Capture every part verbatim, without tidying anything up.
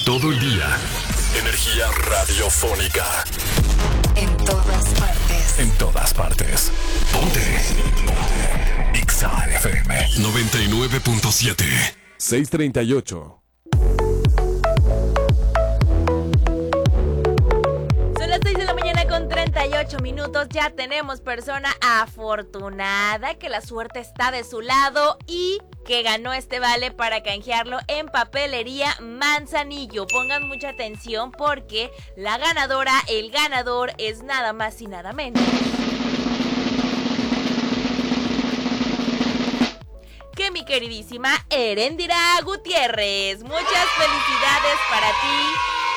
Todo el día. Energía radiofónica. En todas partes. En todas partes. Ponte. Ponte. Exa F M noventa y nueve punto siete. seis treinta y ocho. Son las seis de la mañana con treinta y ocho minutos. Ya tenemos persona afortunada que la suerte está de su lado y que ganó este vale para canjearlo en Papelería Manzanillo. Pongan mucha atención porque la ganadora, el ganador es nada más y nada menos que mi queridísima Erendira Gutiérrez. Muchas felicidades para ti.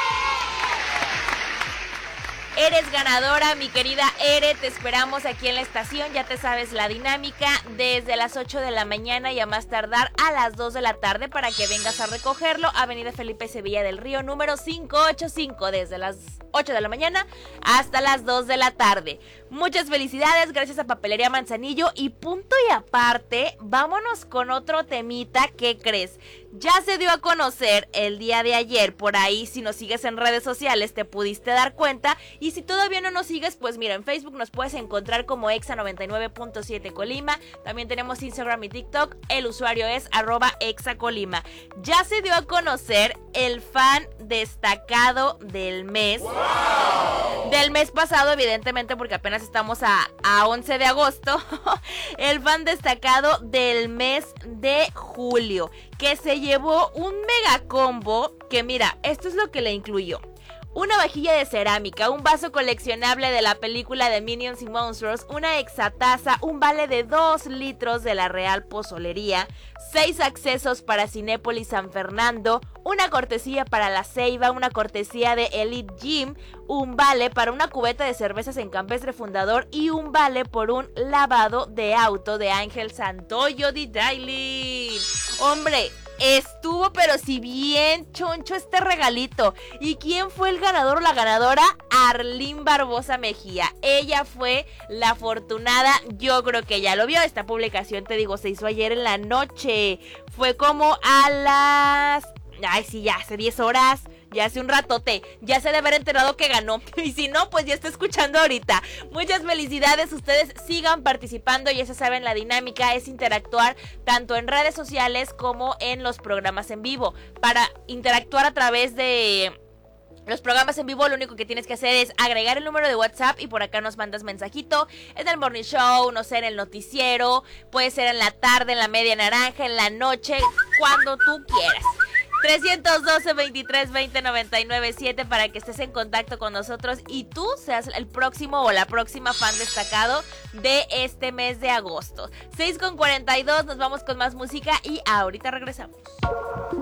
Eres ganadora, mi querida Ere, te esperamos aquí en la estación, ya te sabes la dinámica, desde las ocho de la mañana y a más tardar a las dos de la tarde para que vengas a recogerlo, Avenida Felipe Sevilla del Río, número quinientos ochenta y cinco, desde las ocho de la mañana hasta las dos de la tarde. Muchas felicidades, gracias a Papelería Manzanillo y punto y aparte, vámonos con otro temita. ¿Qué crees? Ya se dio a conocer el día de ayer, por ahí si nos sigues en redes sociales te pudiste dar cuenta, y si todavía no nos sigues, pues mira, en Facebook nos puedes encontrar como Exa noventa y nueve punto siete Colima, también tenemos Instagram y TikTok, el usuario es arroba Exa Colima. Ya se dio a conocer el fan destacado del mes, ¡wow! Del mes pasado, evidentemente porque apenas estamos a, a once de agosto, el fan destacado del mes de julio, que se llevó un mega combo que mira, esto es lo que le incluyó. Una vajilla de cerámica, un vaso coleccionable de la película de Minions y Monsters, una exataza, un vale de dos litros de la Real Pozolería, seis accesos para Cinépolis San Fernando, una cortesía para La Ceiba, una cortesía de Elite Gym, un vale para una cubeta de cervezas en Campestre Fundador y un vale por un lavado de auto de Ángel Santoyo de Daily. Hombre, estuvo pero si bien choncho este regalito. ¿Y quién fue el ganador o la ganadora? Arlín Barbosa Mejía. Ella fue la afortunada. Yo creo que ya lo vio. Esta publicación, te digo, se hizo ayer en la noche. Fue como a las... Ay, sí, ya hace diez horas. Ya hace un ratote, ya se debe haber enterado que ganó. Y si no, pues ya está escuchando ahorita. Muchas felicidades, ustedes sigan participando. Ya se saben, la dinámica es interactuar tanto en redes sociales como en los programas en vivo. Para interactuar a través de los programas en vivo, lo único que tienes que hacer es agregar el número de WhatsApp y por acá nos mandas mensajito. En el morning show, no sé, en el noticiero, puede ser en la tarde, en la media naranja, en la noche, cuando tú quieras. trescientos doce, veintitrés, veinte, noventa y nueve, siete para que estés en contacto con nosotros y tú seas el próximo o la próxima fan destacado de este mes de agosto. seis con cuarenta y dos, nos vamos con más música y ahorita regresamos.